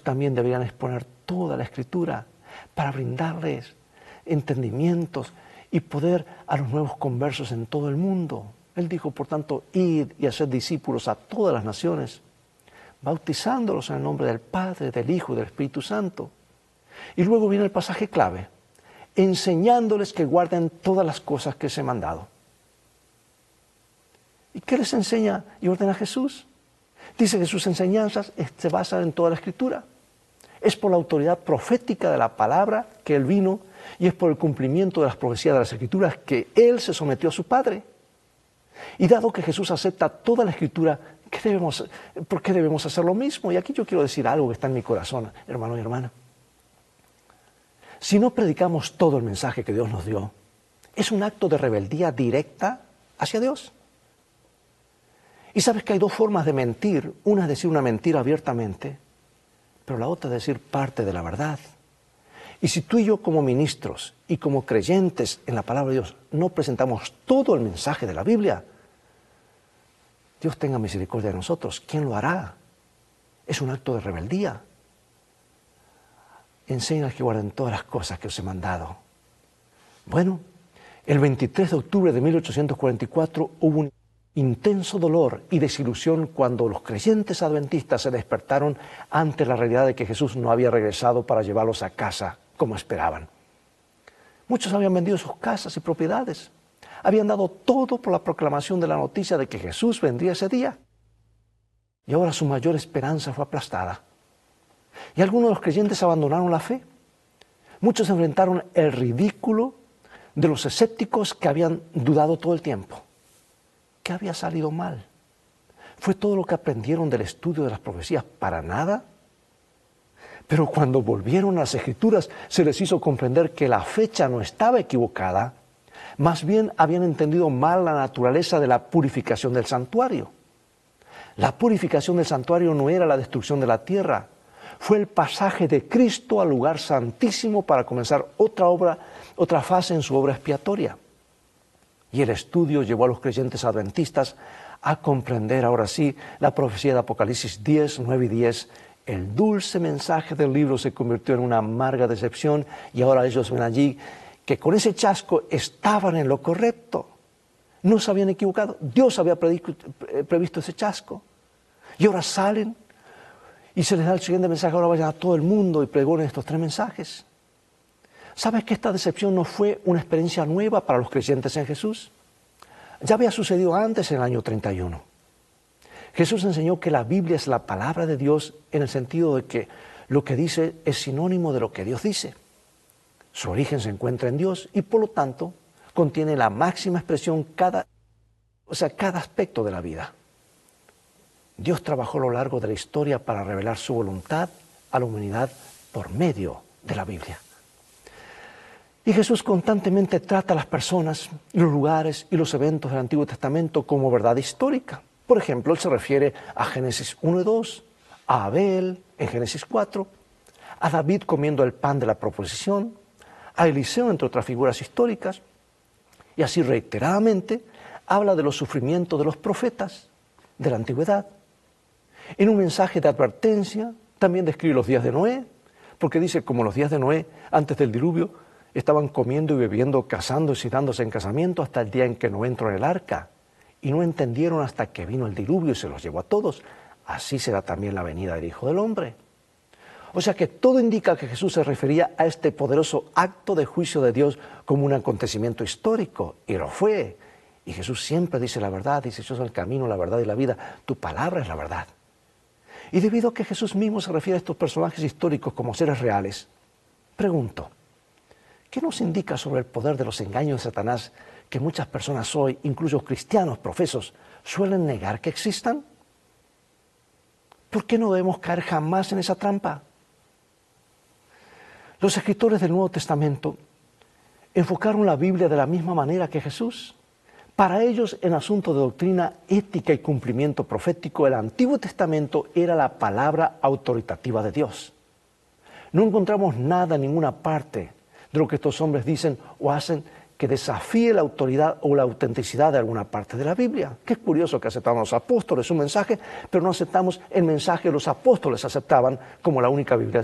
también deberían exponer toda la Escritura para brindarles entendimientos y poder a los nuevos conversos en todo el mundo. Él dijo, por tanto, id y haced discípulos a todas las naciones, bautizándolos en el nombre del Padre, del Hijo y del Espíritu Santo. Y luego viene el pasaje clave, enseñándoles que guarden todas las cosas que os he mandado. ¿Y qué les enseña y ordena Jesús? Dice que sus enseñanzas se basan en toda la Escritura. Es por la autoridad profética de la palabra que Él vino y es por el cumplimiento de las profecías de las Escrituras que Él se sometió a su Padre. Y dado que Jesús acepta toda la Escritura, ¿por qué debemos hacer lo mismo? Y aquí yo quiero decir algo que está en mi corazón, hermano y hermana. Si no predicamos todo el mensaje que Dios nos dio, es un acto de rebeldía directa hacia Dios. Y sabes que hay dos formas de mentir. Una es decir una mentira abiertamente, pero la otra es decir parte de la verdad. Y si tú y yo como ministros y como creyentes en la palabra de Dios no presentamos todo el mensaje de la Biblia, Dios tenga misericordia de nosotros. ¿Quién lo hará? Es un acto de rebeldía. Enséñales que guarden todas las cosas que os he mandado. Bueno, el 23 de octubre de 1844 hubo un intenso dolor y desilusión cuando los creyentes adventistas se despertaron ante la realidad de que Jesús no había regresado para llevarlos a casa como esperaban. Muchos habían vendido sus casas y propiedades. Habían dado todo por la proclamación de la noticia de que Jesús vendría ese día. Y ahora su mayor esperanza fue aplastada. Y algunos de los creyentes abandonaron la fe. Muchos enfrentaron el ridículo de los escépticos que habían dudado todo el tiempo. ¿Qué había salido mal? ¿Fue todo lo que aprendieron del estudio de las profecías para nada? Pero cuando volvieron a las Escrituras se les hizo comprender que la fecha no estaba equivocada, más bien habían entendido mal la naturaleza de la purificación del santuario. La purificación del santuario no era la destrucción de la tierra, fue el pasaje de Cristo al lugar santísimo para comenzar otra fase en su obra expiatoria. Y el estudio llevó a los creyentes adventistas a comprender ahora sí la profecía de Apocalipsis 10, 9 y 10. El dulce mensaje del libro se convirtió en una amarga decepción y ahora ellos ven allí que con ese chasco estaban en lo correcto. No se habían equivocado. Dios había previsto ese chasco. Y ahora salen y se les da el siguiente mensaje. Ahora vayan a todo el mundo y pregonen estos 3 mensajes. ¿Sabes que esta decepción no fue una experiencia nueva para los creyentes en Jesús? Ya había sucedido antes en el año 31. Jesús enseñó que la Biblia es la palabra de Dios en el sentido de que lo que dice es sinónimo de lo que Dios dice. Su origen se encuentra en Dios y por lo tanto contiene la máxima expresión cada aspecto de la vida. Dios trabajó a lo largo de la historia para revelar su voluntad a la humanidad por medio de la Biblia. Y Jesús constantemente trata a las personas, los lugares y los eventos del Antiguo Testamento como verdad histórica. Por ejemplo, Él se refiere a Génesis 1 y 2, a Abel en Génesis 4, a David comiendo el pan de la proposición, a Eliseo, entre otras figuras históricas, y así reiteradamente habla de los sufrimientos de los profetas de la antigüedad. En un mensaje de advertencia también describe los días de Noé, porque dice como los días de Noé, antes del diluvio, estaban comiendo y bebiendo, casándose y dándose en casamiento hasta el día en que Noé entró en el arca. Y no entendieron hasta que vino el diluvio y se los llevó a todos. Así será también la venida del Hijo del Hombre. O sea que todo indica que Jesús se refería a este poderoso acto de juicio de Dios como un acontecimiento histórico. Y lo fue. Y Jesús siempre dice la verdad, dice yo soy el camino, la verdad y la vida. Tu palabra es la verdad. Y debido a que Jesús mismo se refiere a estos personajes históricos como seres reales, pregunto, ¿qué nos indica sobre el poder de los engaños de Satanás que muchas personas hoy, incluso cristianos profesos, suelen negar que existan? ¿Por qué no debemos caer jamás en esa trampa? Los escritores del Nuevo Testamento enfocaron la Biblia de la misma manera que Jesús. Para ellos, en asunto de doctrina, ética y cumplimiento profético, el Antiguo Testamento era la palabra autoritativa de Dios. No encontramos nada en ninguna parte de lo que estos hombres dicen o hacen que desafíe la autoridad o la autenticidad de alguna parte de la Biblia. Qué curioso que aceptamos a los apóstoles su mensaje, pero no aceptamos el mensaje que los apóstoles aceptaban como la única Biblia